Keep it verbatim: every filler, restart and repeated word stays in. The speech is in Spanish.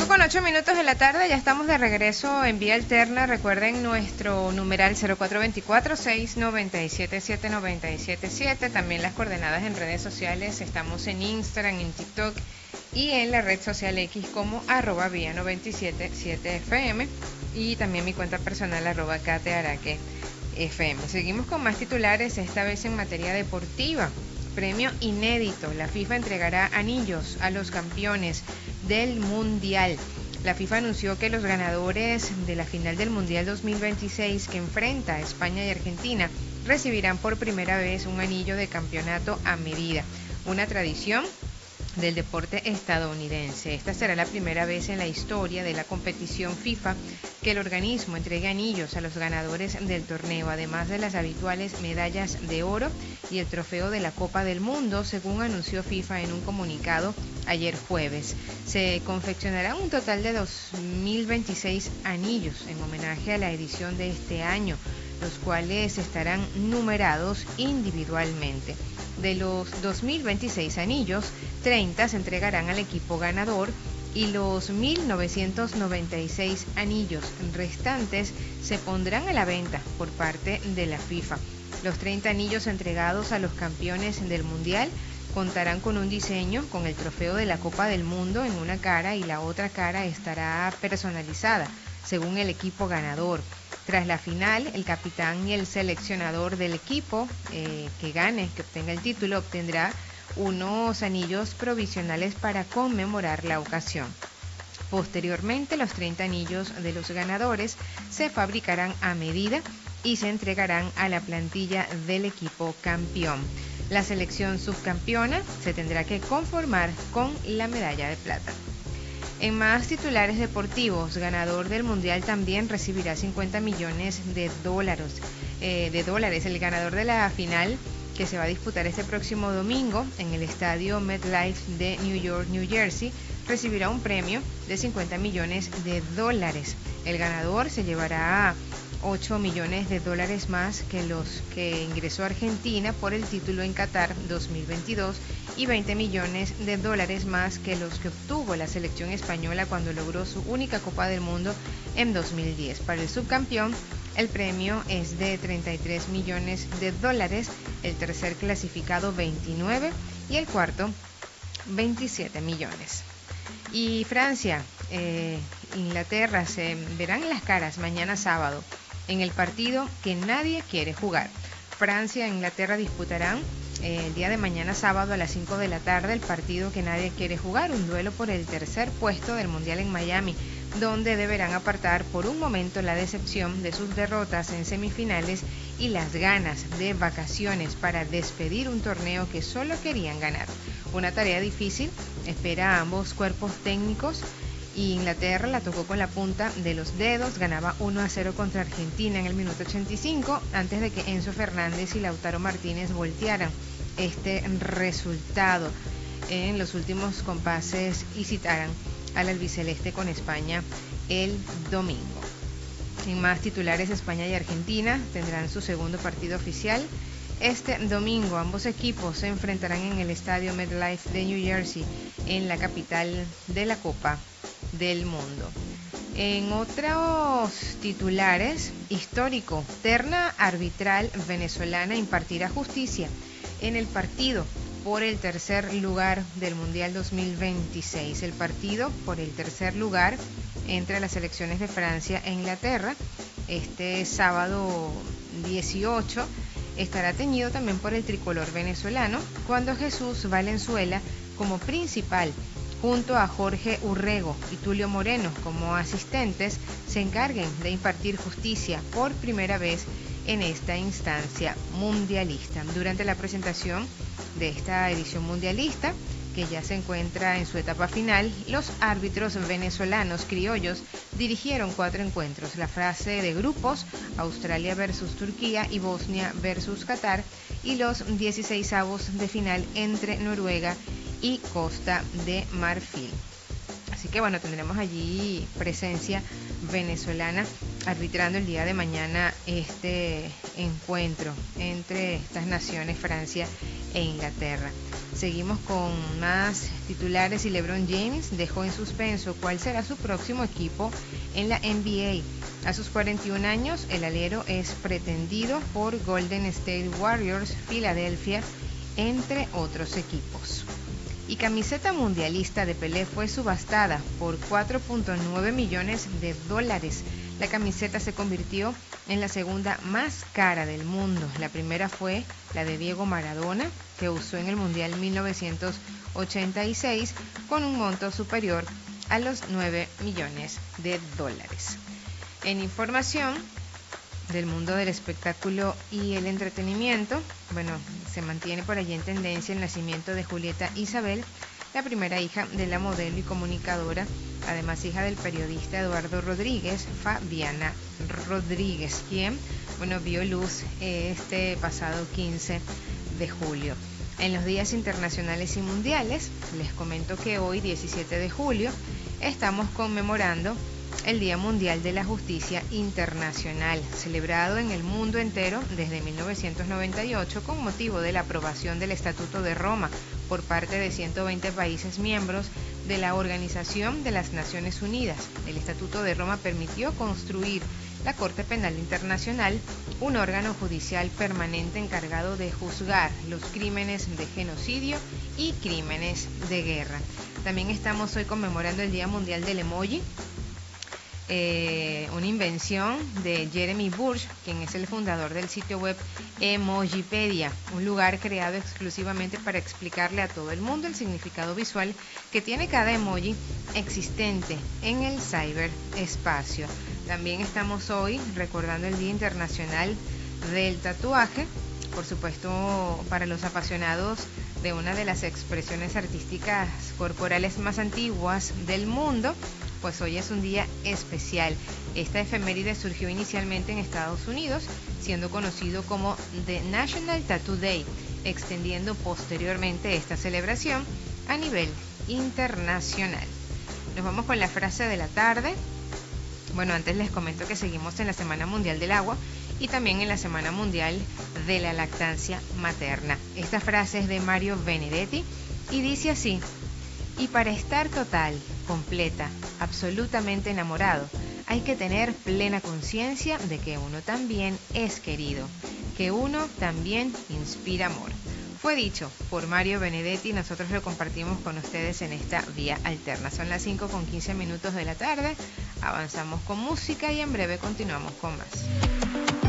con ocho minutos de la tarde, ya estamos de regreso en Vía Alterna. Recuerden nuestro numeral cero cuatro dos cuatro, seis nueve siete, siete nueve siete siete. También las coordenadas en redes sociales. Estamos en Instagram, en TikTok y en la red social X como arroba Vía noventa y siete punto siete F M. Y también mi cuenta personal arroba Kate Araque F M. Seguimos con más titulares, esta vez en materia deportiva. Premio inédito. La FIFA entregará anillos a los campeones del Mundial. La FIFA anunció que los ganadores de la final del Mundial dos mil veintiséis, que enfrenta a España y Argentina, recibirán por primera vez un anillo de campeonato a medida, una tradición del deporte estadounidense. Esta será la primera vez en la historia de la competición FIFA que el organismo entregue anillos a los ganadores del torneo, además de las habituales medallas de oro y el trofeo de la Copa del Mundo, según anunció FIFA en un comunicado ayer jueves. Se confeccionarán un total de dos mil veintiséis anillos en homenaje a la edición de este año, los cuales estarán numerados individualmente. De los dos mil veintiséis anillos, treinta se entregarán al equipo ganador y los mil novecientos noventa y seis anillos restantes se pondrán a la venta por parte de la FIFA. Los treinta anillos entregados a los campeones del Mundial contarán con un diseño con el trofeo de la Copa del Mundo en una cara y la otra cara estará personalizada según el equipo ganador. Tras la final, el capitán y el seleccionador del equipo eh, que gane, que obtenga el título, obtendrá unos anillos provisionales para conmemorar la ocasión. Posteriormente, los treinta anillos de los ganadores se fabricarán a medida y se entregarán a la plantilla del equipo campeón. La selección subcampeona se tendrá que conformar con la medalla de plata. En más titulares deportivos, ganador del Mundial también recibirá cincuenta millones de dólares. Eh, de dólares. El ganador de la final, que se va a disputar este próximo domingo en el estadio MetLife de New York, New Jersey, recibirá un premio de cincuenta millones de dólares. El ganador se llevará ocho millones de dólares más que los que ingresó Argentina por el título en Qatar dos mil veintidós y veinte millones de dólares más que los que obtuvo la selección española cuando logró su única Copa del Mundo en dos mil diez. Para el subcampeón, el premio es de treinta y tres millones de dólares, el tercer clasificado veintinueve y el cuarto veintisiete millones. Y Francia, eh, Inglaterra se verán las caras mañana sábado en el partido que nadie quiere jugar. Francia e Inglaterra disputarán eh, el día de mañana sábado a las cinco de la tarde el partido que nadie quiere jugar, un duelo por el tercer puesto del Mundial en Miami, donde deberán apartar por un momento la decepción de sus derrotas en semifinales y las ganas de vacaciones para despedir un torneo que solo querían ganar. Una tarea difícil espera a ambos cuerpos técnicos. Y Inglaterra la tocó con la punta de los dedos, ganaba uno a cero contra Argentina en el minuto ochenta y cinco, antes de que Enzo Fernández y Lautaro Martínez voltearan este resultado en los últimos compases y citaran al albiceleste con España el domingo. En más titulares, España y Argentina tendrán su segundo partido oficial este domingo. Ambos equipos se enfrentarán en el estadio MetLife de New Jersey, en la capital de la Copa del Mundo. En otros titulares, histórico, terna arbitral venezolana impartirá justicia en el partido por el tercer lugar del Mundial dos mil veintiséis. El partido por el tercer lugar entre las selecciones de Francia e Inglaterra este sábado dieciocho estará teñido también por el tricolor venezolano, cuando Jesús Valenzuela como principal junto a Jorge Urrego y Tulio Moreno como asistentes se encarguen de impartir justicia por primera vez en esta instancia mundialista. Durante la presentación de esta edición mundialista, que ya se encuentra en su etapa final, los árbitros venezolanos criollos dirigieron cuatro encuentros: la fase de grupos, Australia versus Turquía y Bosnia versus Qatar, y los dieciseisavos de final entre Noruega y Costa de Marfil. Así que bueno, tendremos allí presencia venezolana arbitrando el día de mañana este encuentro entre estas naciones, Francia e Inglaterra. Seguimos con más titulares y LeBron James dejó en suspenso cuál será su próximo equipo en la N B A. A sus cuarenta y un años, el alero es pretendido por Golden State Warriors, Filadelfia, entre otros equipos. Y camiseta mundialista de Pelé fue subastada por cuatro punto nueve millones de dólares. La camiseta se convirtió en la segunda más cara del mundo. La primera fue la de Diego Maradona, que usó en el Mundial mil novecientos ochenta y seis con un monto superior a los nueve millones de dólares. En información del mundo del espectáculo y el entretenimiento, bueno, se mantiene por allí en tendencia el nacimiento de Julieta Isabel, la primera hija de la modelo y comunicadora, además hija del periodista Eduardo Rodríguez, Fabiana Rodríguez, quien, bueno, vio luz este pasado quince de julio. En los días internacionales y mundiales, les comento que hoy, diecisiete de julio, estamos conmemorando el Día Mundial de la Justicia Internacional, celebrado en el mundo entero desde mil novecientos noventa y ocho con motivo de la aprobación del Estatuto de Roma por parte de ciento veinte países miembros de la Organización de las Naciones Unidas. El Estatuto de Roma permitió construir la Corte Penal Internacional, un órgano judicial permanente encargado de juzgar los crímenes de genocidio y crímenes de guerra. También estamos hoy conmemorando el Día Mundial del Emoji, Eh, una invención de Jeremy Burch, quien es el fundador del sitio web Emojipedia, un lugar creado exclusivamente para explicarle a todo el mundo el significado visual que tiene cada emoji existente en el ciberespacio. También estamos hoy recordando el Día Internacional del Tatuaje, por supuesto para los apasionados de una de las expresiones artísticas corporales más antiguas del mundo, pues hoy es un día especial. Esta efeméride surgió inicialmente en Estados Unidos, siendo conocido como The National Tattoo Day, extendiendo posteriormente esta celebración a nivel internacional. Nos vamos con la frase de la tarde. Bueno, antes les comento que seguimos en la Semana Mundial del Agua y también en la Semana Mundial de la Lactancia Materna. Esta frase es de Mario Benedetti y dice así: y para estar total, completa, absolutamente enamorado, hay que tener plena conciencia de que uno también es querido, que uno también inspira amor. Fue dicho por Mario Benedetti, nosotros lo compartimos con ustedes en esta vía alterna. Son las cinco con quince minutos de la tarde, avanzamos con música y en breve continuamos con más.